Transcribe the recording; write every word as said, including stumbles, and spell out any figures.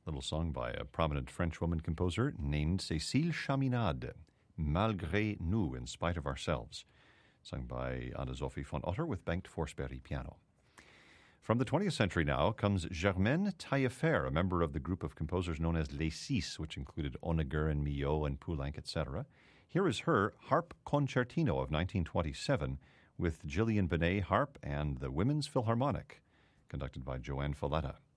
little song by a prominent French woman composer named Cécile Chaminade, Malgré nous, in spite of ourselves, sung by Anna-Sophie von Otter with Bengt Forsberg piano. From the twentieth century now comes Germaine Taillefer, a member of the group of composers known as Les Six, which included Honegger and Milhaud and Poulenc, et cetera. Here is her Harp Concertino of nineteen twenty-seven with Gillian Benet harp and the Women's Philharmonic, conducted by Joanne Falletta.